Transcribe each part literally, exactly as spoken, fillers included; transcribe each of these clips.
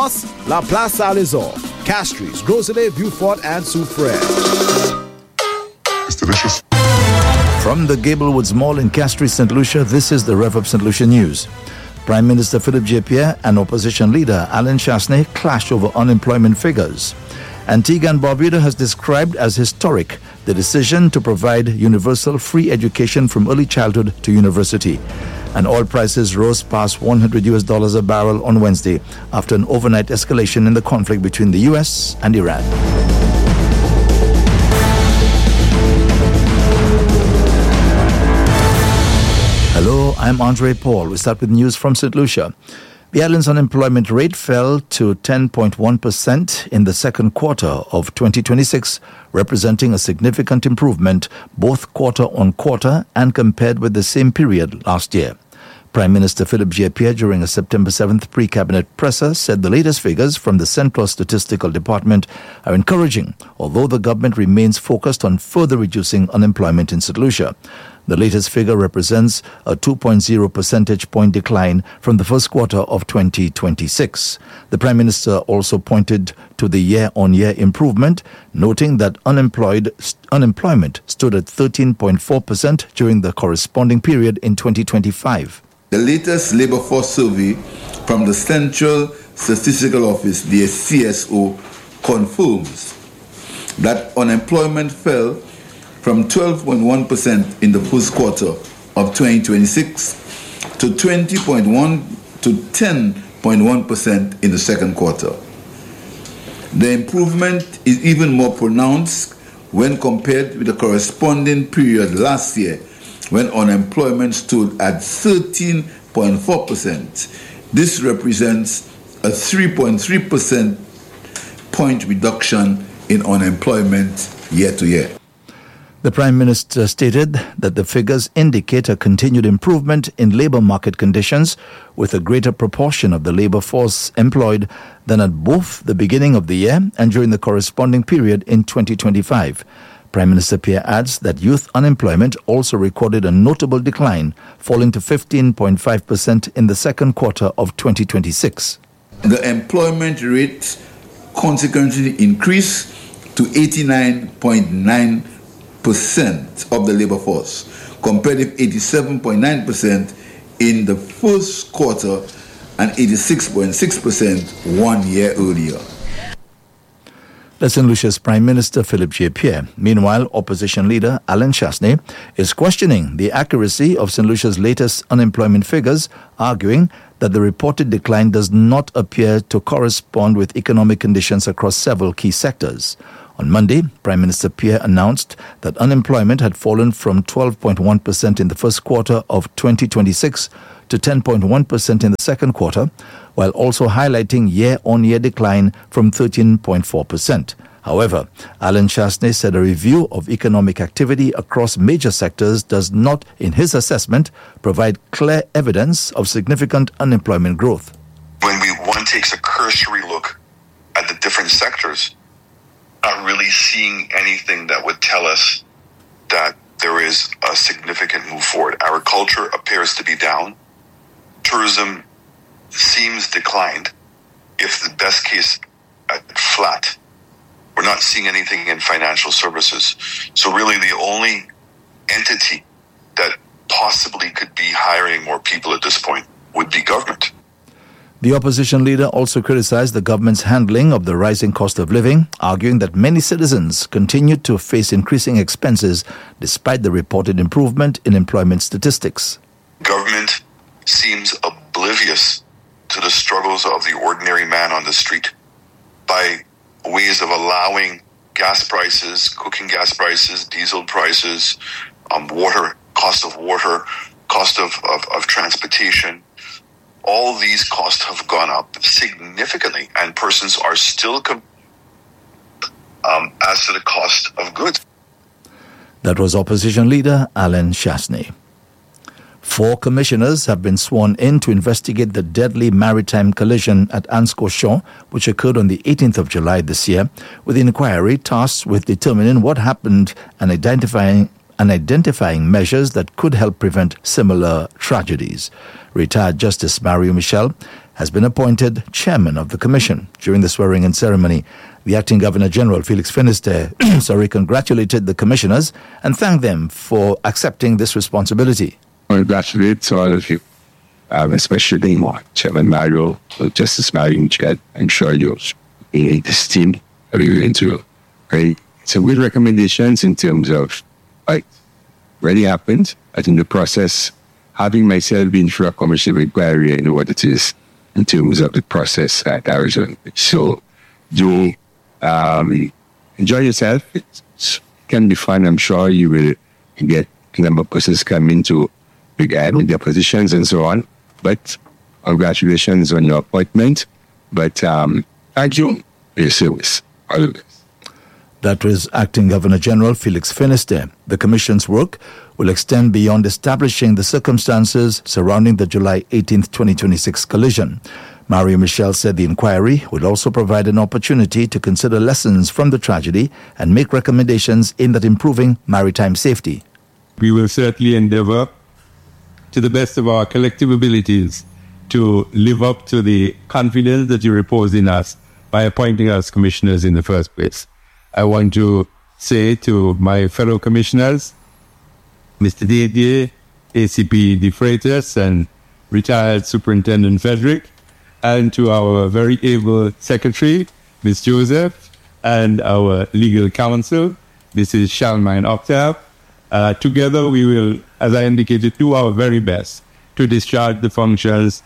La Place Alizor, Castries, Groselet, Beaufort, and Soufrière. It's delicious. From the Gablewoods Mall in Castries, Saint Lucia, this is the Rev Up Saint Lucia News. Prime Minister Philip J. Pierre and opposition leader Alan Chastanet clash over unemployment figures. Antigua and Barbuda has described as historic the decision to provide universal free education from early childhood to university. And oil prices rose past one hundred U S dollars a barrel on Wednesday after an overnight escalation in the conflict between the U S and Iran. Hello, I'm Andre Paul. We start with news from Saint Lucia. The island's unemployment rate fell to ten point one percent in the second quarter of twenty twenty-six, representing a significant improvement both quarter on quarter and compared with the same period last year. Prime Minister Philip J. Pierre, during a September seventh pre-cabinet presser, said the latest figures from the Central Statistical Department are encouraging, although the government remains focused on further reducing unemployment in Saint Lucia. The latest figure represents a two point zero percentage point decline from the first quarter of twenty twenty-six. The Prime Minister also pointed to the year-on-year improvement, noting that unemployed unemployment stood at thirteen point four percent during the corresponding period in twenty twenty-five. The latest labour force survey from the Central Statistical Office, the C S O, confirms that unemployment fell from twelve point one percent in the first quarter of twenty twenty-six to twenty point one to ten point one percent in the second quarter. The improvement is even more pronounced when compared with the corresponding period last year, when unemployment stood at thirteen point four percent. This represents a three point three percent point reduction in unemployment year to year. The Prime Minister stated that the figures indicate a continued improvement in labour market conditions, with a greater proportion of the labour force employed than at both the beginning of the year and during the corresponding period in twenty twenty-five. Prime Minister Pierre adds that youth unemployment also recorded a notable decline, falling to fifteen point five percent in the second quarter of twenty twenty-six. The employment rate consequently increased to eighty-nine point nine percent of the labour force, compared with eighty-seven point nine percent in the first quarter and eighty-six point six percent one year earlier. That's Saint Lucia's Prime Minister Philip J. Pierre. Meanwhile, opposition leader Alan Chastanet is questioning the accuracy of Saint Lucia's latest unemployment figures, arguing that the reported decline does not appear to correspond with economic conditions across several key sectors. On Monday, Prime Minister Pierre announced that unemployment had fallen from twelve point one percent in the first quarter of twenty twenty-six to ten point one percent in the second quarter, while also highlighting year-on-year decline from thirteen point four percent. However, Alan Chastanet said a review of economic activity across major sectors does not, in his assessment, provide clear evidence of significant unemployment growth. When we one takes a cursory look at the different sectors, not really seeing anything that would tell us that there is a significant move forward. Agriculture appears to be down. Tourism seems declined. If the best case at flat, we're not seeing anything in financial services. So really the only entity that possibly could be hiring more people at this point would be government. The opposition leader also criticized the government's handling of the rising cost of living, arguing that many citizens continue to face increasing expenses despite the reported improvement in employment statistics. Government seems oblivious to the struggles of the ordinary man on the street by ways of allowing gas prices, cooking gas prices, diesel prices, um, water, cost of water, cost of, of, of transportation. All these costs have gone up significantly, and persons are still com- um, as to the cost of goods. That was opposition leader Alan Chastanet. Four commissioners have been sworn in to investigate the deadly maritime collision at Ansco Shore, which occurred on the eighteenth of July this year, with the inquiry tasked with determining what happened and identifying and identifying measures that could help prevent similar tragedies. Retired Justice Mario Michel has been appointed chairman of the commission. During the swearing-in ceremony, the acting Governor General Felix Finisterre sorry, congratulated the commissioners and thanked them for accepting this responsibility. Congratulate all of you, um, especially Chairman Mario, Justice Mario Chad. I'm sure you're in this team are going to great. So good recommendations in terms of like already happened. I think the process, having myself been through a commission inquiry, I know what it is in terms of the process at Arizona. So do um, enjoy yourself. It can be fun. I'm sure you will get a number of persons come into big ad in their positions and so on. But congratulations on your appointment. But um, thank you for your service. All of this. That was Acting Governor General Felix Finisterre. The Commission's work will extend beyond establishing the circumstances surrounding the July eighteenth, twenty twenty-six collision. Mario Michel said the inquiry would also provide an opportunity to consider lessons from the tragedy and make recommendations aimed at improving maritime safety. We will certainly endeavor to the best of our collective abilities to live up to the confidence that you repose in us by appointing us commissioners in the first place. I want to say to my fellow commissioners, Mister Didier, A C P De Freitas, and retired Superintendent Frederick, and to our very able secretary, Miz Joseph, and our legal counsel, Missus Shalmine Octave. Uh, together we will, as I indicated, do our very best to discharge the functions,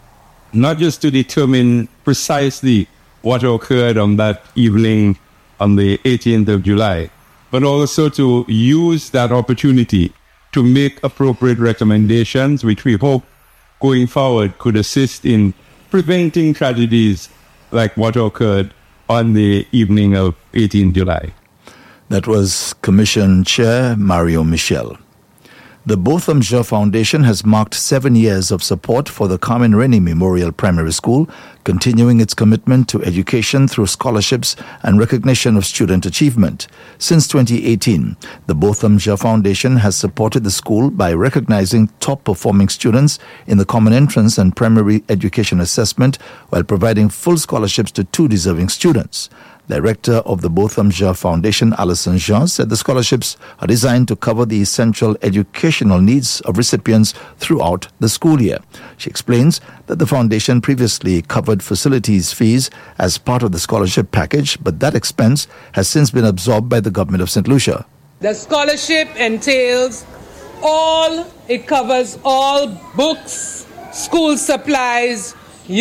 not just to determine precisely what occurred on that evening on the eighteenth of July, but also to use that opportunity to make appropriate recommendations, which we hope going forward could assist in preventing tragedies like what occurred on the evening of eighteenth of July. That was Commission Chair Mario Michel. The Botham Jean Foundation has marked seven years of support for the Carmen Rennie Memorial Primary School, continuing its commitment to education through scholarships and recognition of student achievement. Since twenty eighteen, the Botham Jean Foundation has supported the school by recognizing top-performing students in the Common Entrance and Primary Education Assessment while providing full scholarships to two deserving students. Director of the Botham Jean Foundation, Alison Jean, said the scholarships are designed to cover the essential educational needs of recipients throughout the school year. She explains that the foundation previously covered facilities fees as part of the scholarship package, but that expense has since been absorbed by the government of Saint Lucia. The scholarship entails all, it covers all books, school supplies,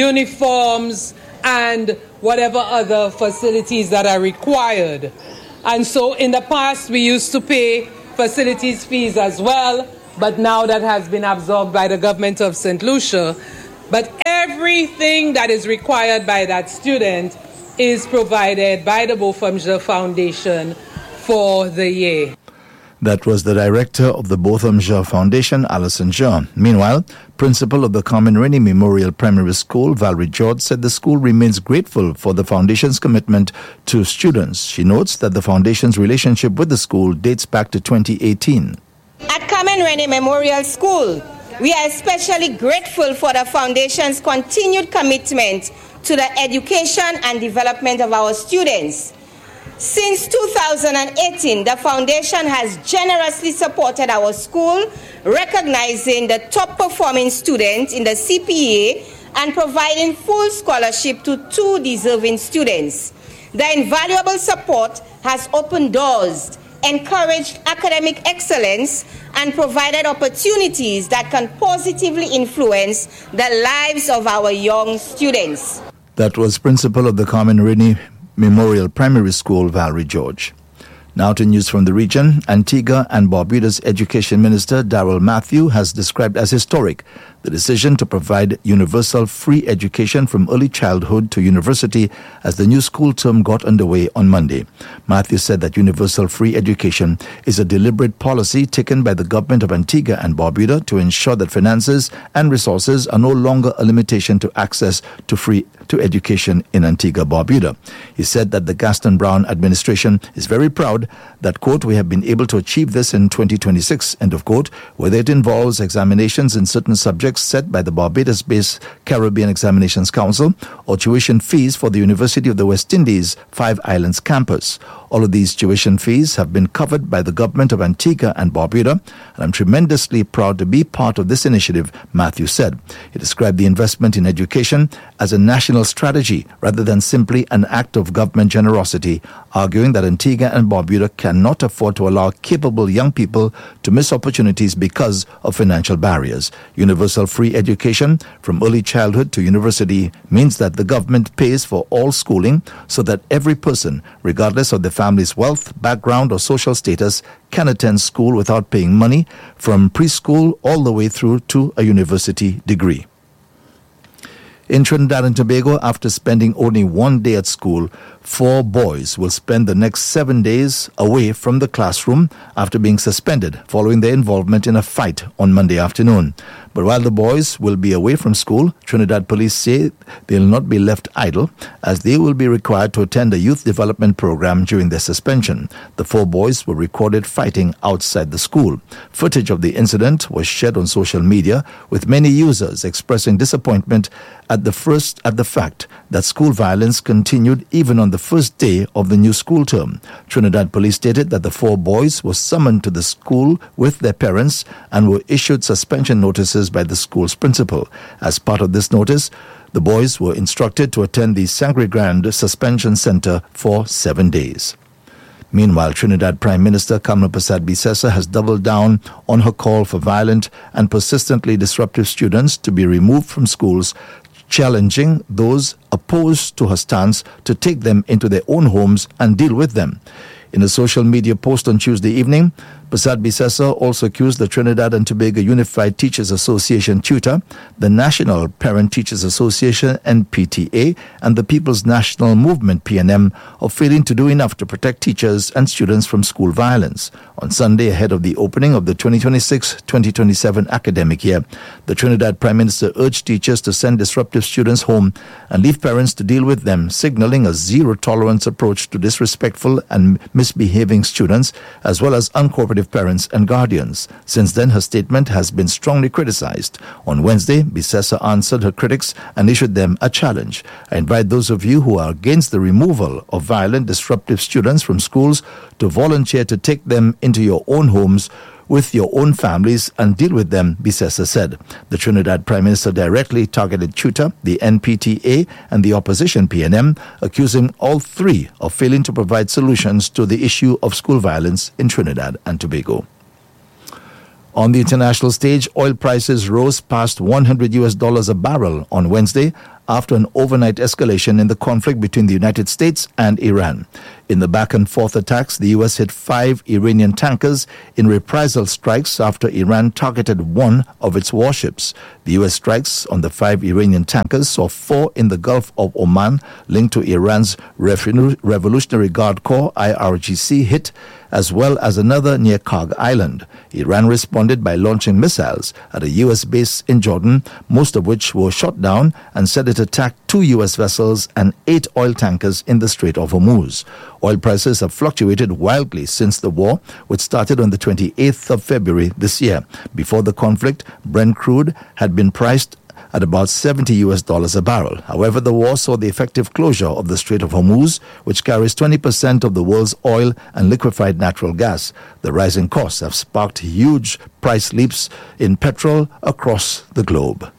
uniforms, and whatever other facilities that are required. And so in the past, we used to pay facilities fees as well, but now that has been absorbed by the government of Saint Lucia. But everything that is required by that student is provided by the Botham Jean Foundation for the year. That was the director of the Botham Jean Foundation, Alison Jean. Meanwhile, principal of the Carmen Rennie Memorial Primary School, Valerie George, said the school remains grateful for the foundation's commitment to students. She notes that the foundation's relationship with the school dates back to twenty eighteen. At Carmen Rennie Memorial School, we are especially grateful for the foundation's continued commitment to the education and development of our students. Since two thousand eighteen, the foundation has generously supported our school, recognizing the top-performing students in the C P A and providing full scholarship to two deserving students. The invaluable support has opened doors, encouraged academic excellence, and provided opportunities that can positively influence the lives of our young students. That was principal of the Carmen Rennie Memorial Primary School, Valerie George. Now to news from the region. Antigua and Barbuda's Education Minister, Darrell Matthew, has described as historic the decision to provide universal free education from early childhood to university as the new school term got underway on Monday. Matthew said that universal free education is a deliberate policy taken by the government of Antigua and Barbuda to ensure that finances and resources are no longer a limitation to access to free to education in Antigua Barbuda. He said that the Gaston Brown administration is very proud that, quote, we have been able to achieve this in twenty twenty-six, end of quote, whether it involves examinations in certain subjects subjects set by the Barbados-based Caribbean Examinations Council, or tuition fees for the University of the West Indies Five Islands campus. All of these tuition fees have been covered by the government of Antigua and Barbuda, and I'm tremendously proud to be part of this initiative, Matthew said. He described the investment in education as a national strategy rather than simply an act of government generosity, arguing that Antigua and Barbuda cannot afford to allow capable young people to miss opportunities because of financial barriers. Universal free education from early childhood to university means that the government pays for all schooling so that every person, regardless of their family's wealth, background, or social status, can attend school without paying money from preschool all the way through to a university degree. In Trinidad and Tobago, after spending only one day at school, four boys will spend the next seven days away from the classroom after being suspended following their involvement in a fight on Monday afternoon. But while the boys will be away from school, Trinidad police say they will not be left idle, as they will be required to attend a youth development program during their suspension. The four boys were recorded fighting outside the school. Footage of the incident was shared on social media, with many users expressing disappointment at the first at the fact that school violence continued even on the first day of the new school term. Trinidad police stated that the four boys were summoned to the school with their parents and were issued suspension notices by the school's principal. As part of this notice, the boys were instructed to attend the Sangre Grande Suspension Center for seven days. Meanwhile, Trinidad Prime Minister Kamla Persad-Bissessar has doubled down on her call for violent and persistently disruptive students to be removed from schools, challenging those opposed to her stance to take them into their own homes and deal with them. In a social media post on Tuesday evening, Persad-Bissessar also accused the Trinidad and Tobago Unified Teachers Association tutor, the National Parent Teachers Association N P T A, and the People's National Movement P N M of failing to do enough to protect teachers and students from school violence. On Sunday, ahead of the opening of the twenty twenty-six twenty twenty-seven academic year, the Trinidad Prime Minister urged teachers to send disruptive students home and leave parents to deal with them, signaling a zero-tolerance approach to disrespectful and misbehaving students, as well as uncooperative parents and guardians. Since then, her statement has been strongly criticized. On Wednesday, Bissessar answered her critics and issued them a challenge. I invite those of you who are against the removal of violent, disruptive students from schools to volunteer to take them into your own homes with your own families and deal with them, Bissessar said. The Trinidad Prime Minister directly targeted tutor, the N P T A, and the opposition P N M, accusing all three of failing to provide solutions to the issue of school violence in Trinidad and Tobago. On the international stage, oil prices rose past one hundred U S dollars a barrel on Wednesday after an overnight escalation in the conflict between the United States and Iran. In the back-and-forth attacks, the U S hit five Iranian tankers in reprisal strikes after Iran targeted one of its warships. The U S strikes on the five Iranian tankers saw four in the Gulf of Oman linked to Iran's Revolutionary Guard Corps I R G C hit, as well as another near Karg Island. Iran responded by launching missiles at a U S base in Jordan, most of which were shot down, and said it attacked two U S vessels and eight oil tankers in the Strait of Hormuz. Oil prices have fluctuated wildly since the war, which started on the twenty-eighth of February this year. Before the conflict, Brent crude had been priced at about seventy U S dollars a barrel. However, the war saw the effective closure of the Strait of Hormuz, which carries twenty percent of the world's oil and liquefied natural gas. The rising costs have sparked huge price leaps in petrol across the globe.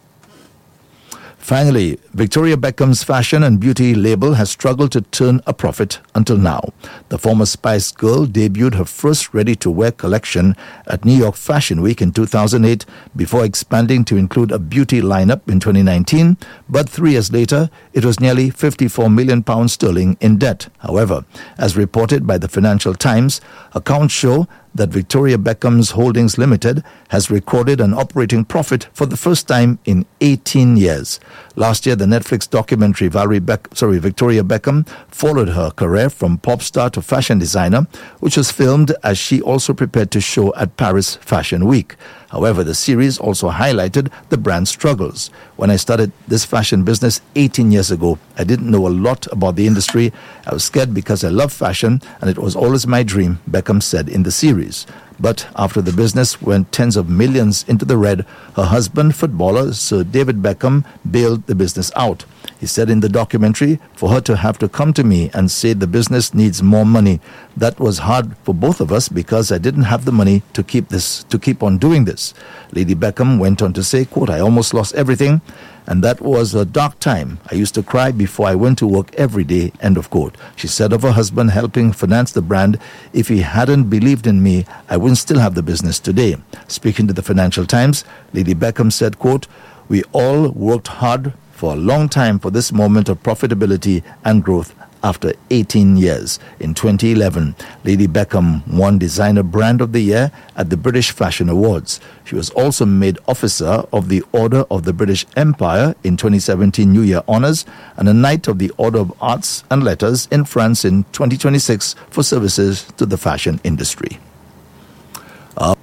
Finally, Victoria Beckham's fashion and beauty label has struggled to turn a profit until now. The former Spice Girl debuted her first ready-to-wear collection at New York Fashion Week in two thousand eight before expanding to include a beauty lineup in twenty nineteen, but three years later, it was nearly fifty-four million pounds sterling in debt. However, as reported by the Financial Times, accounts show that Victoria Beckham's Holdings Limited has recorded an operating profit for the first time in eighteen years. Last year, the Netflix documentary Valerie Beck, sorry, Victoria Beckham followed her career from pop star to fashion designer, which was filmed as she also prepared to show at Paris Fashion Week. However, the series also highlighted the brand's struggles. When I started this fashion business eighteen years ago, I didn't know a lot about the industry. I was scared because I love fashion, and it was always my dream, Beckham said in the series. But after the business went tens of millions into the red, her husband, footballer Sir David Beckham, bailed the business out. He said in the documentary, for her to have to come to me and say the business needs more money, that was hard for both of us because I didn't have the money to keep this, to keep on doing this. Lady Beckham went on to say, quote, I almost lost everything, and that was a dark time. I used to cry before I went to work every day, end of quote. She said of her husband helping finance the brand, if he hadn't believed in me, I wouldn't still have the business today. Speaking to the Financial Times, Lady Beckham said, quote, we all worked hard for a long time for this moment of profitability and growth after eighteen years. In twenty eleven, Lady Beckham won Designer Brand of the Year at the British Fashion Awards. She was also made Officer of the Order of the British Empire in twenty seventeen New Year Honours and a Knight of the Order of Arts and Letters in France in twenty twenty-six for services to the fashion industry. Uh-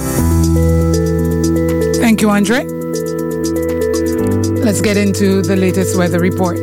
Thank you, Andre. Let's get into the latest weather report.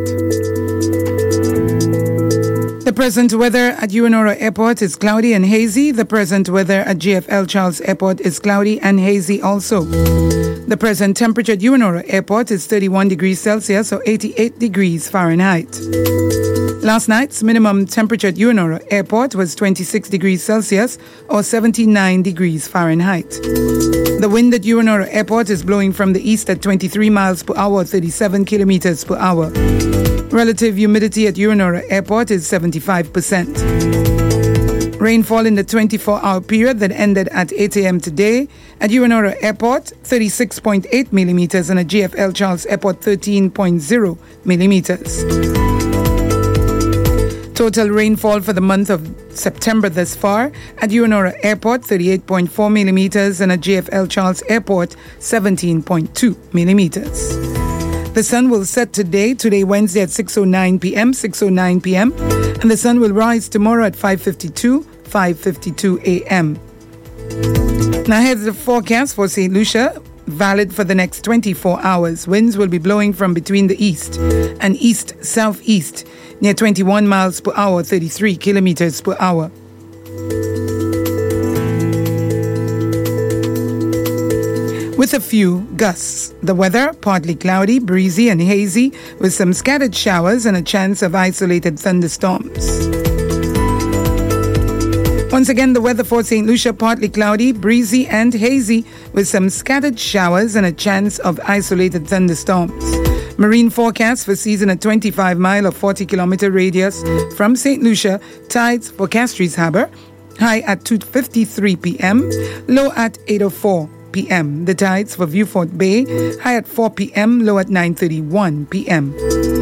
The present weather at Uenora Airport is cloudy and hazy. The present weather at J F L Charles Airport is cloudy and hazy also. The present temperature at Uenora Airport is thirty-one degrees Celsius or eighty-eight degrees Fahrenheit. Last night's minimum temperature at Uenora Airport was twenty-six degrees Celsius or seventy-nine degrees Fahrenheit. The wind at Uenora Airport is blowing from the east at twenty-three miles per hour, thirty-seven kilometers per hour. Relative humidity at Uenora Airport is seventy-five percent. Rainfall in the twenty-four hour period that ended at eight a.m. today at Uenora Airport, thirty-six point eight millimeters, and at J F L Charles Airport, thirteen point zero millimeters. Total rainfall for the month of September thus far at Uenora Airport, thirty-eight point four millimeters, and at J F L Charles Airport, seventeen point two millimeters. The sun will set today, today Wednesday at six oh nine p.m., six oh nine p.m., and the sun will rise tomorrow at five fifty-two, five fifty-two a.m. Now here's the forecast for Saint Lucia, valid for the next twenty-four hours. Winds will be blowing from between the east and east-southeast, near twenty-one miles per hour, thirty-three kilometers per hour. With a few gusts. The weather, partly cloudy, breezy and hazy, with some scattered showers and a chance of isolated thunderstorms. Once again, the weather for Saint Lucia, partly cloudy, breezy and hazy, with some scattered showers and a chance of isolated thunderstorms. Marine forecast for season at twenty-five mile or forty kilometer radius from Saint Lucia. Tides for Castries Harbour, high at two fifty-three p.m., low at eight oh four p.m. The tides for Vieux-Fort Bay, high at four p.m., low at nine thirty-one p.m.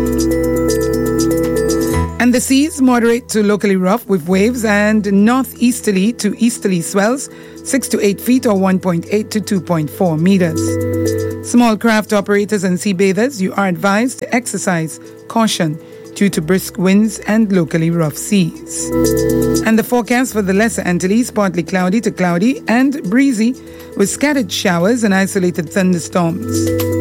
And the seas moderate to locally rough with waves and northeasterly to easterly swells, six to eight feet or one point eight to two point four meters. Small craft operators and sea bathers, you are advised to exercise caution due to brisk winds and locally rough seas. And the forecast for the Lesser Antilles, partly cloudy to cloudy and breezy with scattered showers and isolated thunderstorms.